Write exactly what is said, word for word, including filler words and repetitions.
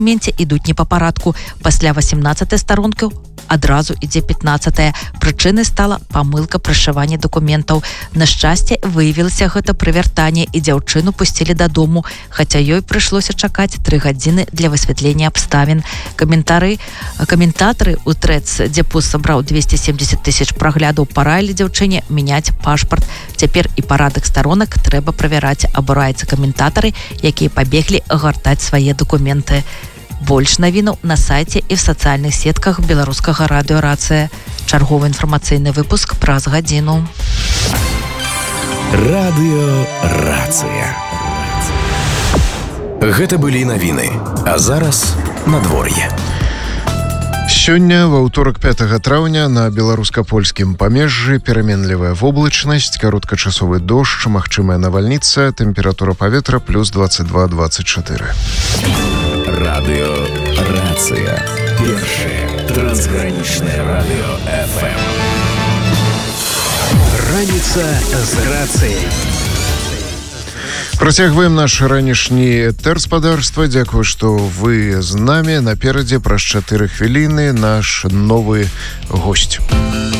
дакуменце ідуць не па парадку. Пасля васемнаццатай старонкі адразу ідзе пятнаццатая. Прычынай стала памылка прышывання дакументаў. На шчасце, выявілася гэта пры вяртанні, і дзяўчыну пусцілі дадому, хаця ёй прыйшлося чакаць тры гадзіны для высвятлення абставін. Каментары, каментатары у Threads, дзе пост сабраў двести семьдесят тысяч праглядаў, параілі дзяўчыне мяняць пашпарт. Цяпер і парадак старонак трэба правяраць, абураюцца каментатары, якія пабеглі гартаць свае дакументы. Больш навінаў на сайце і в сацыяльных сетках беларускага радыё «Рацыя». Чарговы інфармацыйны выпуск праз гадзіну. Радыё «Рацыя». Гэта былі навіны, а зараз надвор'е. Сёння, ва ўторак пятага траўня, на беларуска-польскім памежжы пераменлівая воблачнасць, кароткачасовы дождж, магчымая навальніца, тэмпература паветра плюс двадцать два - двадцать четыре. Радыё «Рацыя». Першае трансгранічнае радыё эф эм. Раніца з рацыяй. Працягваем наш ранішні этэр, спадарства. Дзякую, што вы з намі. Наперадзе праз чатыры хвіліны наш новы госць.